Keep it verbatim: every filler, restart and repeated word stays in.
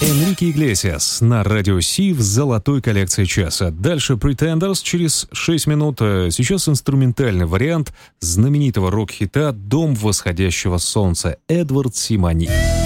Энрике Иглесиас на Радио Си в золотой коллекции часа. Дальше Pretenders через шесть минут. Сейчас инструментальный вариант знаменитого рок-хита «Дом восходящего солнца» Эдвард Симони.